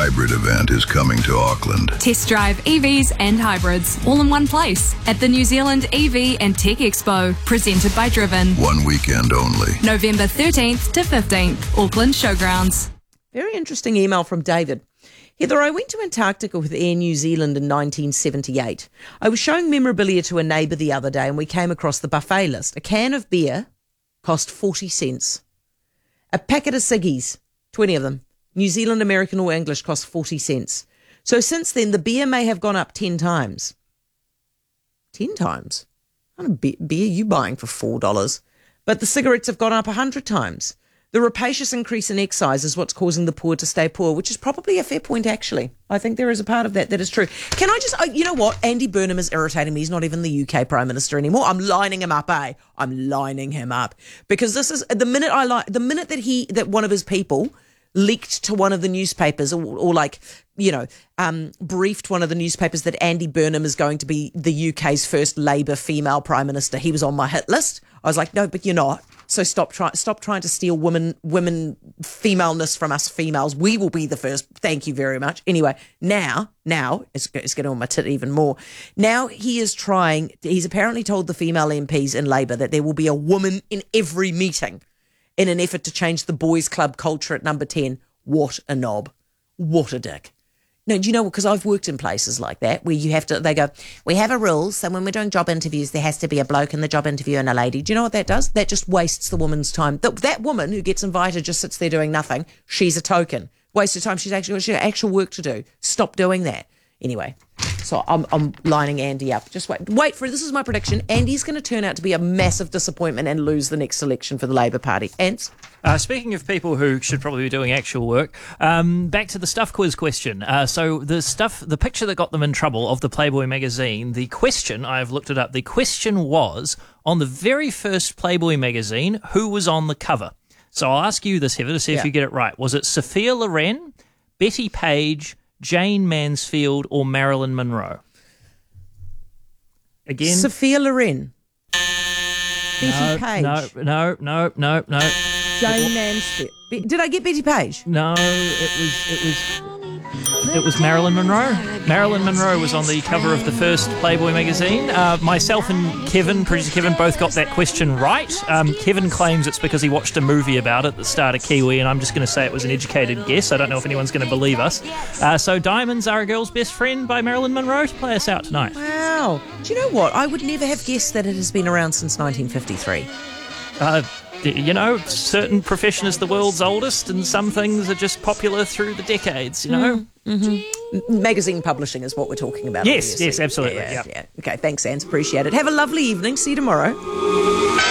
hybrid event is coming to Auckland. Test drive EVs and hybrids all in one place at the New Zealand EV and Tech Expo, presented by Driven. One weekend only. November 13th to 15th, Auckland Showgrounds. Very interesting email from David. Heather, I went to Antarctica with Air New Zealand in 1978. I was showing memorabilia to a neighbour the other day and we came across the buffet list. A can of beer cost 40 cents. A packet of ciggies, 20 of them, New Zealand, American or English, cost 40 cents. So since then, the beer may have gone up 10 times. 10 times? What kind of beer are you buying for $4? But the cigarettes have gone up 100 times. The rapacious increase in excise is what's causing the poor to stay poor, which is probably a fair point, actually. I think there is a part of that is true. Can I just, you know what? Andy Burnham is irritating me. He's not even the UK Prime Minister anymore. I'm lining him up, eh? I'm lining him up. Because this is, the minute that one of his people leaked to one of the newspapers or briefed one of the newspapers that Andy Burnham is going to be the UK's first Labour female Prime Minister, he was on my hit list. I was like, no, but you're not. So stop trying to steal women femaleness from us females. We will be the first. Thank you very much. Anyway, now it's getting on my tit even more. Now he's apparently told the female MPs in Labour that there will be a woman in every meeting in an effort to change the boys' club culture at number 10. What a knob. What a dick. No, do you know, because I've worked in places like that where they go, we have a rule, so when we're doing job interviews, there has to be a bloke in the job interview and a lady. Do you know what that does? That just wastes the woman's time. That woman who gets invited just sits there doing nothing. She's a token. Waste of time. She's got actual work to do. Stop doing that. Anyway, so I'm lining Andy up. Just wait for it. This is my prediction. Andy's going to turn out to be a massive disappointment and lose the next election for the Labour Party. Ants? Speaking of people who should probably be doing actual work, back to the stuff quiz question. So the picture that got them in trouble of the Playboy magazine, the question, I've looked it up, the question was, on the very first Playboy magazine, who was on the cover? So I'll ask you this, Heather, to see if you get it right. Was it Sophia Loren, Betty Page, Jane Mansfield, or Marilyn Monroe? Again? Sophia Loren. Betty Page. No. Jane Mansfield. Did I get Betty Page? No, it was Marilyn Monroe. Marilyn Monroe was on the cover of the first Playboy magazine. Myself and producer Kevin, both got that question right. Kevin claims it's because he watched a movie about it that starred a Kiwi, and I'm just going to say it was an educated guess. I don't know if anyone's going to believe us. So Diamonds Are a Girl's Best Friend by Marilyn Monroe to play us out tonight. Wow. Do you know what? I would never have guessed that it has been around since 1953. Certain profession is the world's oldest, and some things are just popular through the decades, Magazine publishing is what we're talking about. Yes, obviously. absolutely. Yeah. Okay, thanks, Anne. Appreciate it. Have a lovely evening. See you tomorrow.